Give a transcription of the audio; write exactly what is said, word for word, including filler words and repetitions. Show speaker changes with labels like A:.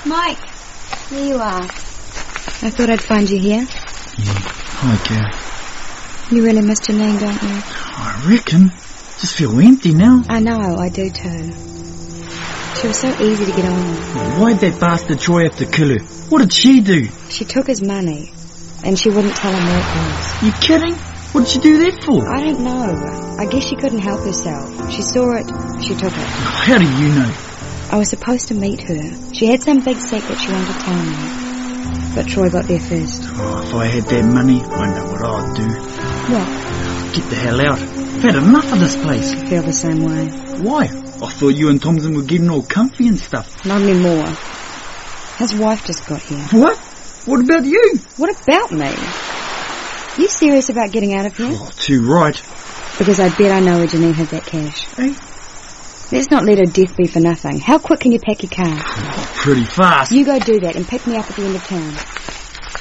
A: Mike, there you are. I thought I'd find you here.
B: Yeah. Hi, Gal.
A: You really missed your name, don't you?
B: I reckon. Just feel empty now.
A: I know, I do too. She was so easy to get on with.
B: Why'd that bastard Troy have to kill her? What did she do?
A: She took his money, and she wouldn't tell him where it was.
B: You kidding? What did she do that for?
A: I don't know. I guess she couldn't help herself. She saw it, she took it.
B: How do you know?
A: I was supposed to meet her. She had some big secret she wanted to tell me. But Troy got there first.
B: Oh, if I had that money, I know what I'd do.
A: What?
B: Get the hell out. I've had enough of this place.
A: I feel the same way.
B: Why? I thought you and Thompson were getting all comfy and stuff.
A: Not anymore. His wife just got here.
B: What? What about you?
A: What about me? You serious about getting out of here?
B: Oh, too right.
A: Because I bet I know where Janine hid that cash.
B: Hey?
A: Let's not let her death be for nothing. How quick can you pack your car?
B: Oh, pretty fast.
A: You go do that and pick me up at the end of town.